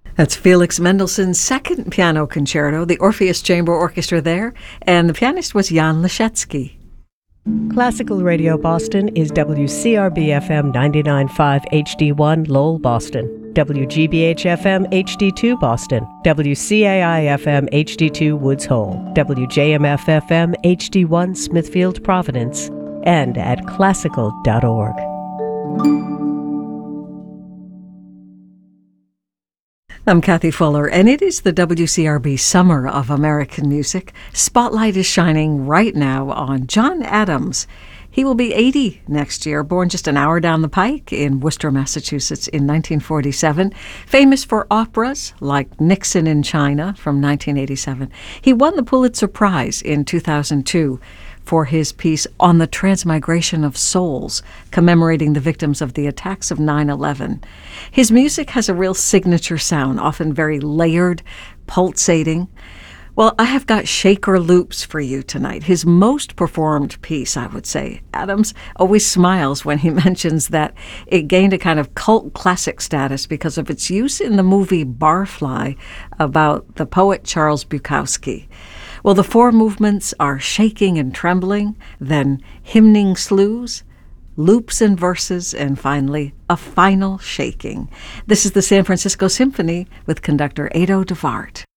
That's Felix Mendelssohn's second piano concerto, the Orpheus Chamber Orchestra there, and the pianist was Jan Leschetski. Classical Radio Boston is WCRB-FM 99.5 HD1 Lowell, Boston, WGBH-FM HD2 Boston, WCAI-FM HD2 Woods Hole, WJMF-FM HD1 Smithfield, Providence, and at classical.org. I'm Kathy Fuller, and it is the WCRB Summer of American Music. Spotlight is shining right now on John Adams. He will be 80 next year, born just an hour down the pike in Worcester, Massachusetts in 1947. Famous for operas like Nixon in China from 1987. He won the Pulitzer Prize in 2002 for his piece on the transmigration of souls, commemorating the victims of the attacks of 9/11. His music has a real signature sound, often very layered, pulsating. Well, I have got Shaker Loops for you tonight, his most performed piece, I would say. Adams always smiles when he mentions that it gained a kind of cult classic status because of its use in the movie Barfly about the poet Charles Bukowski. Well, the four movements are shaking and trembling, then hymning slews, loops and verses, and finally a final shaking. This is the San Francisco Symphony with conductor Ado de Wart.